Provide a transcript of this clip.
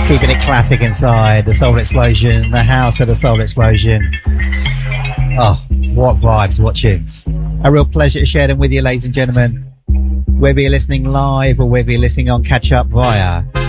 Keeping it classic inside the Soul Explosion, the house of the Soul Explosion. Oh, what vibes, what tunes. A real pleasure to share them with you, ladies and gentlemen. Whether you're listening live or whether you're listening on catch up via